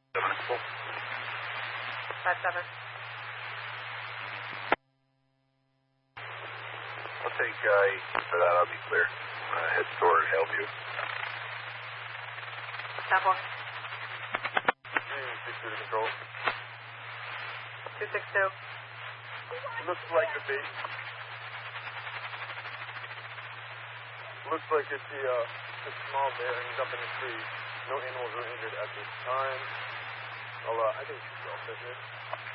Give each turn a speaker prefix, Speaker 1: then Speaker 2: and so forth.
Speaker 1: 5-7.
Speaker 2: I'll take E for that. I'll be clear. Head toward Hellview.
Speaker 1: 10-4.
Speaker 2: 262 to control.
Speaker 1: 262.
Speaker 2: Looks like the bait. Looks like it's the small bearings up in the tree. No animals were injured at this time. I think it's well fitted.